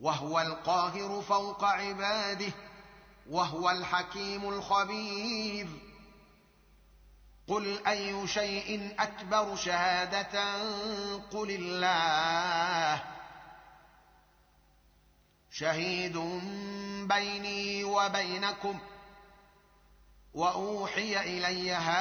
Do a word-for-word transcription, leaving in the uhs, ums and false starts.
وهو القاهر فوق عباده، وهو الحكيم الخبير. قل أي شيء أكبر شهادة قل الله، شهيد بيني وبينكم. وأوحي إلي هذا